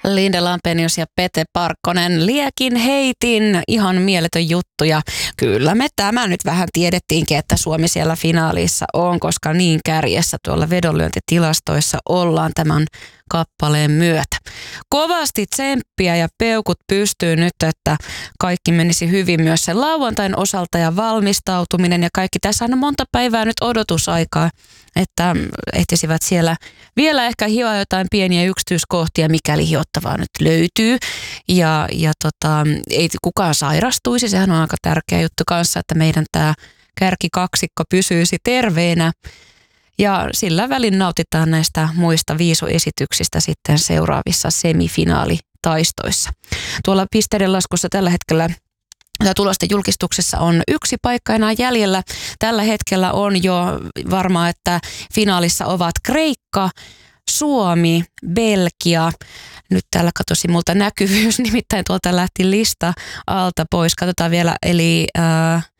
Linda Lampenius ja Pete Parkkonen, liekin heitin, ihan mieletön juttu ja kyllä me tämä nyt vähän tiedettiinkin, että Suomi siellä finaalissa on, koska niin kärjessä tuolla vedonlyöntitilastoissa ollaan tämän kappaleen myötä. Kovasti tsemppiä ja peukut pystyy nyt, että kaikki menisi hyvin myös sen lauantain osalta ja valmistautuminen ja kaikki. Tässä on monta päivää nyt odotusaikaa, että ehtisivät siellä vielä ehkä hioa jotain pieniä yksityiskohtia, mikäli hiottavaa nyt löytyy. Ja ei kukaan sairastuisi, sehän on aika tärkeä juttu kanssa, että meidän tämä kärkikaksikko pysyisi terveenä. Ja sillä välin nautitaan näistä muista viisuesityksistä sitten seuraavissa semifinaalitaistoissa. Tuolla pisteiden laskussa tällä hetkellä tulosten julkistuksessa on 1 paikka enää jäljellä. Tällä hetkellä on jo varmaa, että finaalissa ovat Kreikka, Suomi, Belgia. Nyt täällä katosi multa näkyvyys, nimittäin tuolta lähti lista alta pois. Katsotaan vielä, eli